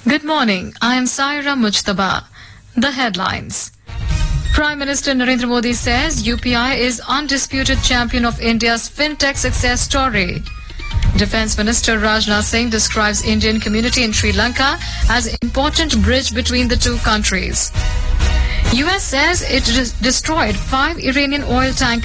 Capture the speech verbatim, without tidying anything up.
Good morning. I am Saira Mujtaba. The headlines. Prime Minister Narendra Modi says U P I is undisputed champion of India's fintech success story. Defence Minister Rajnath Singh describes Indian community in Sri Lanka as an important bridge between the two countries. U S says it des- destroyed five Iranian oil tankers